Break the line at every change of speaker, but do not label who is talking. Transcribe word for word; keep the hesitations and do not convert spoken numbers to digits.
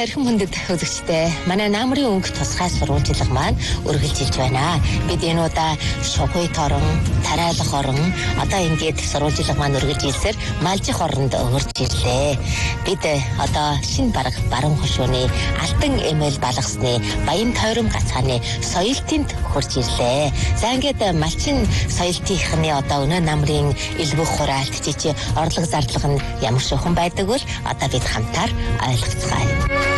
За эрхэм хүндэт үзэгчдээ манай намрын өнгө тусгай сурвалжлага маань үргэлжилж байна. Бид энэ удаа шугуй торон, тариалах орон одоо ингээд сурвалжлага маань үргэлжилсээр малжих оронд өрж ирлээ. Бид одоо шинэ бараг баруун хошууны алтан эмээл балгасны Баян тойром гацааны соёлтынд хурж ирлээ. За ингээд малчин соёлтынхны одоо өнөө намрын элбэг хураалт жижиг орлого зардлага нь ямар шохон байдаг вэ? Одоо бид хамтаар ойлгоцгаая.